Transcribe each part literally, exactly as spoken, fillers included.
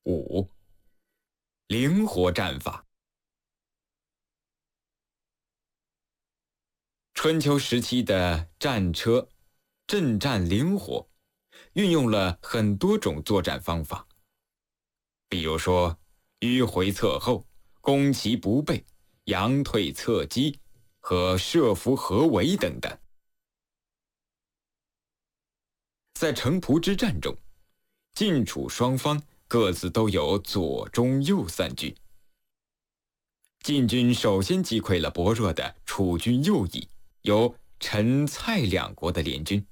五、灵活战法。春秋时期的战车阵战灵活，运用了很多种作战方法，比如说迂回侧后、攻其不备、佯退侧击和设伏合围等等。在城濮之战中，晋楚双方各自都有左中右三军。晋军首先击溃了薄弱的楚军右翼，有陈蔡两国的联军。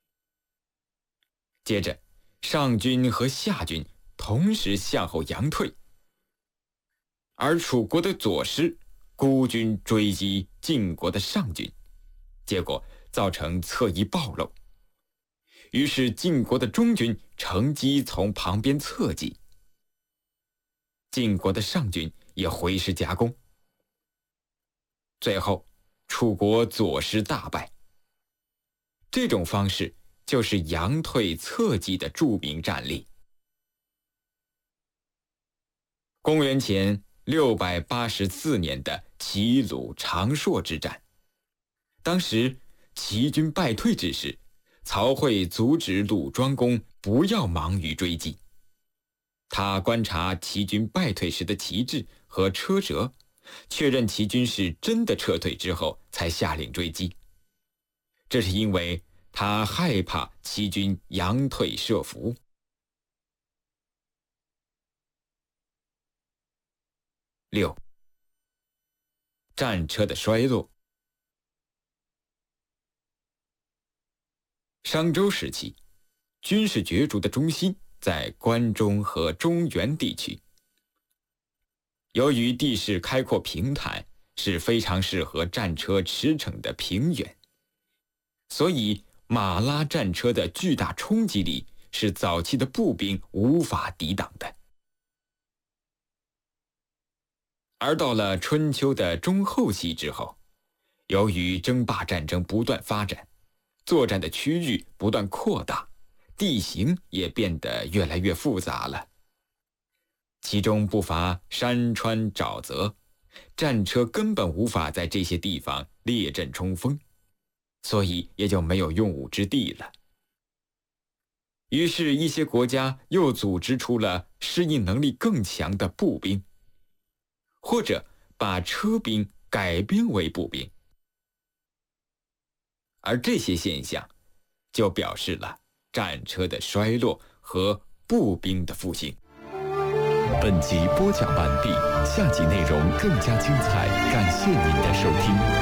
接着，上军和下军同时向后佯退，而楚国的左师孤军追击晋国的上军，结果造成侧翼暴露。于是晋国的中军乘机从旁边侧击，晋国的上军也回师夹攻。最后，楚国左师大败。这种方式就是佯退侧击的著名战例。公元前六百八十四年的齐鲁长硕之战，当时齐军败退之时，曹卉阻止鲁庄公不要忙于追击。他观察齐军败退时的旗帜和车辙，确认齐军是真的撤退之后，才下令追击。这是因为他害怕齐军佯退设伏。六、战车的衰落。商周时期，军事角逐的中心在关中和中原地区。由于地势开阔平坦，是非常适合战车驰骋的平原，所以马拉战车的巨大冲击力是早期的步兵无法抵挡的。而到了春秋的中后期之后，由于争霸战争不断发展，作战的区域不断扩大，地形也变得越来越复杂了。其中不乏山川沼泽，战车根本无法在这些地方列阵冲锋，所以也就没有用武之地了。于是，一些国家又组织出了适应能力更强的步兵，或者把车兵改编为步兵。而这些现象就表示了战车的衰落和步兵的复兴。 本集播讲完毕，下集内容更加精彩，感谢您的收听。